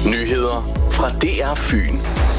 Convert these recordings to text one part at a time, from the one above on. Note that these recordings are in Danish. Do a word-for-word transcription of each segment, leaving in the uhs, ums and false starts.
Nyheder fra D R Fyn.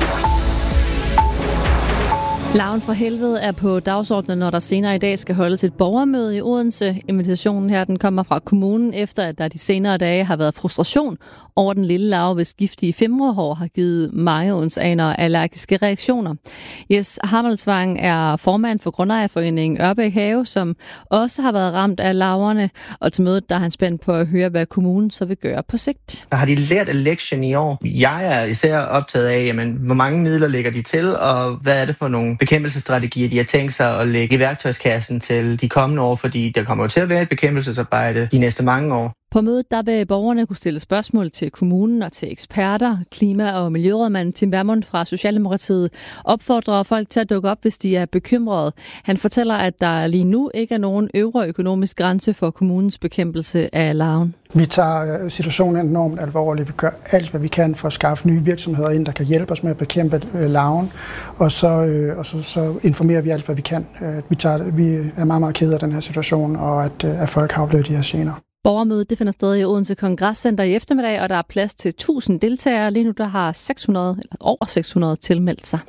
Larven fra helvede er på dagsordenen, når der senere i dag skal holdes et borgermøde i Odense. Invitationen her den kommer fra kommunen, efter at der de senere dage har været frustration over den lille larve, hvis giftige fimrehår har givet mange odenseanere allergiske reaktioner. Jes Hammelsvang er formand for Grundejerforeningen Ørbæk Have, som også har været ramt af larverne. Og til mødet der er han spændt på at høre, hvad kommunen så vil gøre på sigt. Har de lært af lektien i år? Jeg er især optaget af, jamen, hvor mange midler lægger de til, og hvad er det for nogle bekæmpelsesstrategier, de har tænkt sig at lægge i værktøjskassen til de kommende år, fordi der kommer til at være et bekæmpelsesarbejde de næste mange år. På mødet der vil borgerne kunne stille spørgsmål til kommunen og til eksperter. Klima- og miljørådmand Tim Vermund fra Socialdemokratiet opfordrer folk til at dukke op, hvis de er bekymrede. Han fortæller, at der lige nu ikke er nogen øvre økonomisk grænse for kommunens bekæmpelse af larven. Vi tager situationen enormt alvorligt. Vi gør alt, hvad vi kan for at skaffe nye virksomheder ind, der kan hjælpe os med at bekæmpe larven. Og så, og så, så informerer vi alt, hvad vi kan. Vi, tager, vi er meget, meget kede af den her situation, og at, at folk har oplevet de her gener. Borgermødet det finder sted i Odense Kongresscenter i eftermiddag, og der er plads til tusind deltagere. Lige nu der har seks hundrede, eller over seks hundrede tilmeldt sig.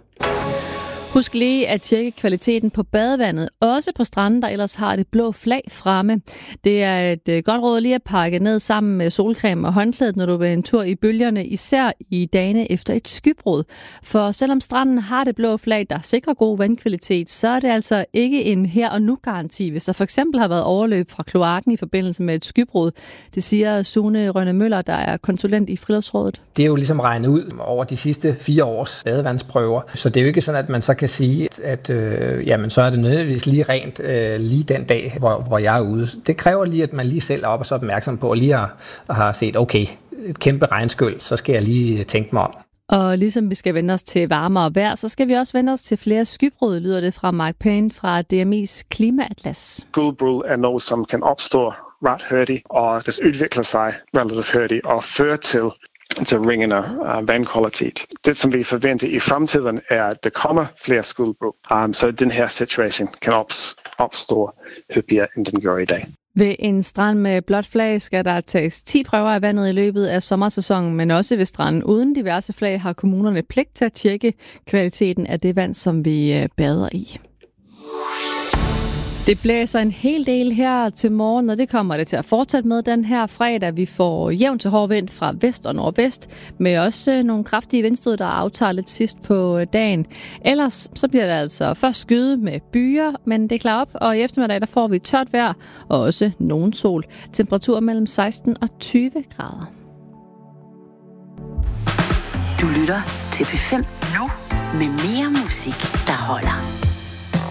Husk lige at tjekke kvaliteten på badevandet, også på stranden, der ellers har det blå flag fremme. Det er et godt råd lige at pakke ned sammen med solcreme og håndklædet, når du vil en tur i bølgerne, især i dagene efter et skybrud. For selvom stranden har det blå flag, der sikrer god vandkvalitet, så er det altså ikke en her og nu garanti, hvis der for eksempel har været overløb fra kloakken i forbindelse med et skybrud. Det siger Sune Rønne Møller, der er konsulent i Friluftsrådet. Det er jo ligesom regnet ud over de sidste fire års badevandsprøver, så det er jo ikke sådan, at man så kan sige, at øh, jamen, så er det nødvendigvis lige rent øh, lige den dag, hvor, hvor jeg er ude. Det kræver lige, at man lige selv er op og så opmærksom på, og lige har, har set, okay, et kæmpe regnskyld, så skal jeg lige tænke mig om. Og ligesom vi skal vende os til varmere vejr, så skal vi også vende os til flere skybrud, lyder det fra Mark Payne fra D M I's Klimaatlas. Skybrud er noget, som kan opstå ret hurtigt, og det udvikler sig relativt hurtigt og fører til til ringende uh, vandkvalitet. Det, som vi forventer i fremtiden, er, at der kommer flere skybrud, um, så den her situation kan ops- opstå hyppigere, end den gør i dag. Ved en strand med blåt flag skal der tages ti prøver af vandet i løbet af sommersæsonen, men også ved stranden uden diverse flag har kommunerne pligt til at tjekke kvaliteten af det vand, som vi bader i. Det blæser en hel del her til morgen, og det kommer det til at fortsætte med den her fredag. Vi får jævn til hård vind fra vest og nordvest, med også nogle kraftige vindstød, der aftager lidt sidst på dagen. Ellers så bliver det altså først skyde med byer, men det er klar op, og i eftermiddag der får vi tørt vejr og også nogen sol. Temperatur mellem seksten og tyve grader. Du lytter til P fem nu med mere musik, der holder.